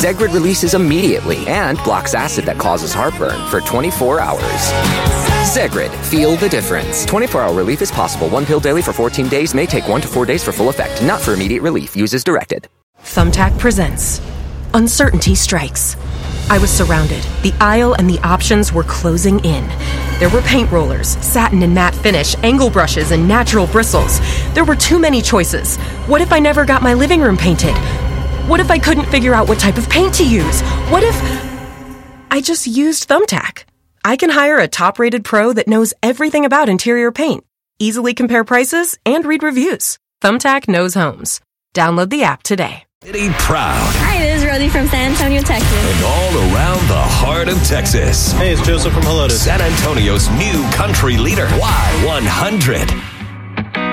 Zegrid releases immediately and blocks acid that causes heartburn for 24 hours. Zegrid, feel the difference. 24-hour relief is possible. 1 pill daily for 14 days may take 1 to 4 days for full effect. Not for immediate relief. Use as directed. Thumbtack presents Uncertainty Strikes. I was surrounded. The aisle and the options were closing in. There were paint rollers, satin and matte finish, angle brushes, and natural bristles. There were too many choices. What if I never got my living room painted? What if I couldn't figure out what type of paint to use? What if I just used Thumbtack? I can hire a top-rated pro that knows everything about interior paint, easily compare prices, and read reviews. Thumbtack knows homes. Download the app today. City proud. Hi, this is Rosie from San Antonio, Texas. And all around the heart of Texas. Hey, it's Joseph from Helotes. San Antonio's new country leader, Y100.